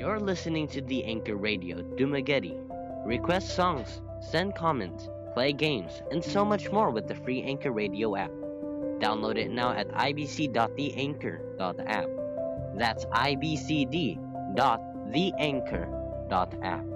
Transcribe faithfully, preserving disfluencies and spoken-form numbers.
You're listening to the Anchor Radio Dumagetti. Request songs, send comments, play games, and so much more with the free Anchor Radio app. Download it now at i b c dot the anchor dot app. That's i b c d dot the anchor dot app.